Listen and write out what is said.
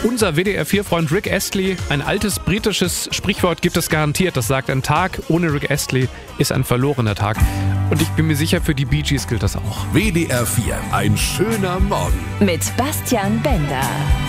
Unser WDR-4-Freund Rick Astley, ein altes britisches Sprichwort gibt es garantiert. Das sagt, ein Tag ohne Rick Astley ist ein verlorener Tag. Und ich bin mir sicher, für die Bee Gees gilt das auch. WDR 4, ein schöner Morgen. Mit Bastian Bender.